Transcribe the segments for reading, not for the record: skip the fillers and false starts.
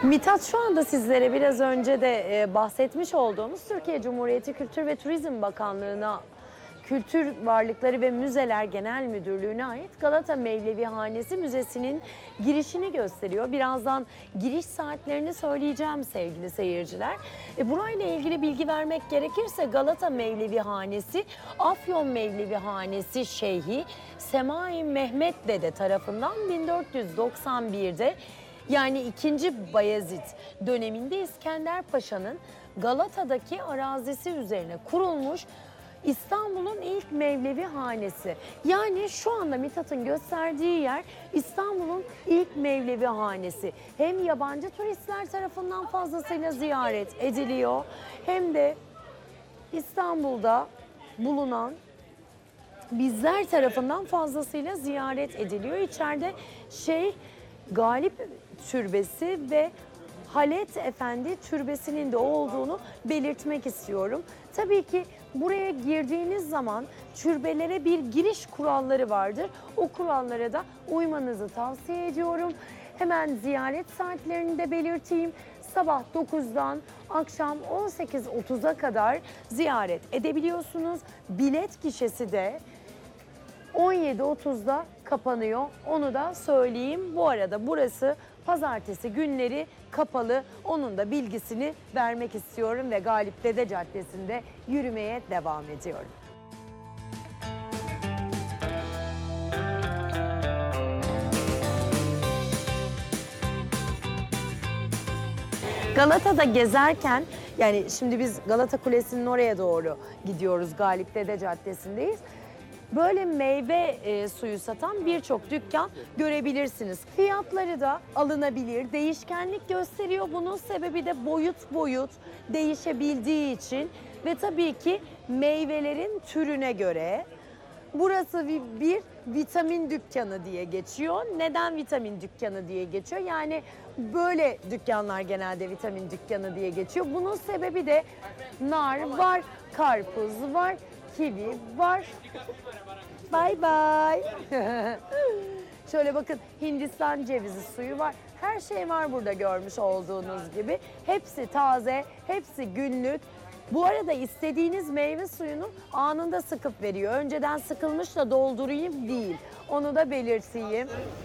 Mithat, şu anda sizlere biraz önce de bahsetmiş olduğumuz Türkiye Cumhuriyeti Kültür ve Turizm Bakanlığı'na, Kültür Varlıkları ve Müzeler Genel Müdürlüğü'ne ait Galata Mevlevihanesi Müzesi'nin girişini gösteriyor. Birazdan giriş saatlerini söyleyeceğim sevgili seyirciler. Burayla ilgili bilgi vermek gerekirse Galata Mevlevihanesi, Afyon Mevlevihanesi Şeyhi Semai Mehmet Dede tarafından 1491'de yani 2. Bayezid döneminde İskender Paşa'nın Galata'daki arazisi üzerine kurulmuş İstanbul'un ilk Mevlevi hanesi. Yani şu anda Mithat'ın gösterdiği yer İstanbul'un ilk Mevlevi hanesi. Hem yabancı turistler tarafından fazlasıyla ziyaret ediliyor, hem de İstanbul'da bulunan bizler tarafından fazlasıyla ziyaret ediliyor. İçeride Şeyh Galip Türbesi ve Halet Efendi Türbesi'nin de olduğunu belirtmek istiyorum. Tabii ki buraya girdiğiniz zaman türbelere bir giriş kuralları vardır. O kurallara da uymanızı tavsiye ediyorum. Hemen ziyaret saatlerini de belirteyim. Sabah 9'dan akşam 18.30'a kadar ziyaret edebiliyorsunuz. Bilet gişesi de 17.30'da kapanıyor. Onu da söyleyeyim. Bu arada burası pazartesi günleri kapalı. Onun da bilgisini vermek istiyorum ve Galip Dede Caddesi'nde yürümeye devam ediyorum. Galata'da gezerken, yani şimdi biz Galata Kulesi'nin oraya doğru gidiyoruz, Galip Dede Caddesi'ndeyiz. Böyle meyve suyu satan birçok dükkan görebilirsiniz. Fiyatları da alınabilir, değişkenlik gösteriyor. Bunun sebebi de boyut boyut değişebildiği için ve tabii ki meyvelerin türüne göre. Burası bir vitamin dükkanı diye geçiyor. Neden vitamin dükkanı diye geçiyor? Yani böyle dükkanlar genelde vitamin dükkanı diye geçiyor. Bunun sebebi de nar var, karpuz var, kivi var. Bye bye. Şöyle bakın, Hindistan cevizi suyu var. Her şey var burada görmüş olduğunuz gibi. Hepsi taze, hepsi günlük. Bu arada istediğiniz meyve suyunu anında sıkıp veriyor. Önceden sıkılmış da doldurayım değil. Onu da belirteyim.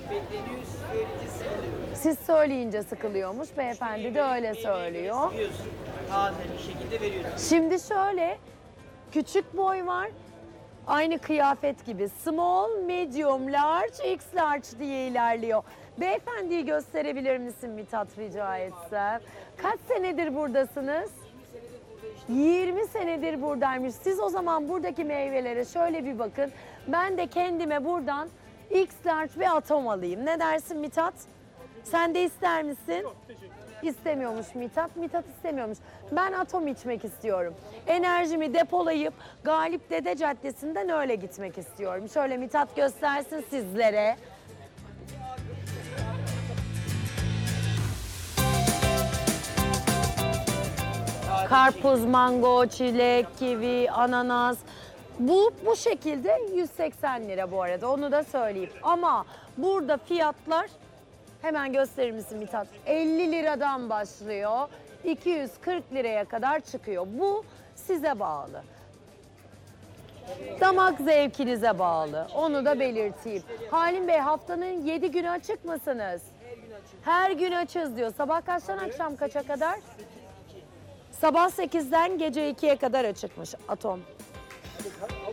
Siz söyleyince sıkılıyormuş. Beyefendi de öyle söylüyor. Taze bir şekilde veriyoruz. Şimdi şöyle, küçük boy var. Aynı kıyafet gibi. Small, medium, large, x large diye ilerliyor. Beyefendiyi gösterebilir misin Mithat, rica etsem? Kaç senedir buradasınız? 20 senedir buradaymış. Siz o zaman buradaki meyvelere şöyle bir bakın. Ben de kendime buradan X large ve atom alayım. Ne dersin Mithat? Sen de ister misin? Yok, İstemiyormuş Mithat. Mithat istemiyormuş. Ben atom içmek istiyorum. Enerjimi depolayıp Galip Dede Caddesi'nden öyle gitmek istiyorum. Şöyle Mithat göstersin sizlere. Karpuz, mango, çilek, kivi, ananas. Bu şekilde 180 lira bu arada, onu da söyleyeyim. Ama burada fiyatlar, hemen gösterir misin Mithat? 50 liradan başlıyor, 240 liraya kadar çıkıyor. Bu size bağlı. Damak zevkinize bağlı. Onu da belirteyim. Halim Bey, haftanın 7 günü açık mısınız? Her gün açız diyor. Sabah kaçtan akşam kaça kadar? Sabah 8'den gece 2'ye kadar açıkmış atom.